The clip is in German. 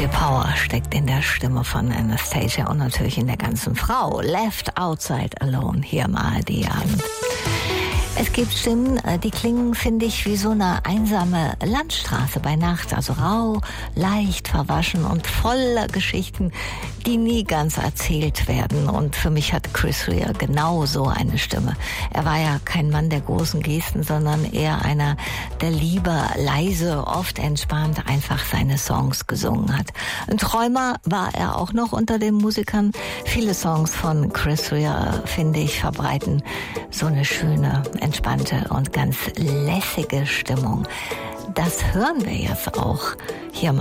viel Power steckt in der Stimme von Anastacia und natürlich in der ganzen Frau. Left Outside Alone hier im ARD-Abend. Es gibt Stimmen, die klingen, finde ich, wie so eine einsame Landstraße bei Nacht. Also rau, leicht verwaschen und voller Geschichten, die nie ganz erzählt werden. Und für mich hat Chris Rea genau so eine Stimme. Er war ja kein Mann der großen Gesten, sondern eher einer, der lieber leise, oft entspannt einfach seine Songs gesungen hat. Ein Träumer war er auch noch unter den Musikern. Viele Songs von Chris Rea, finde ich, verbreiten so eine schöne, entspannte und ganz lässige Stimmung. Das hören wir jetzt auch hier im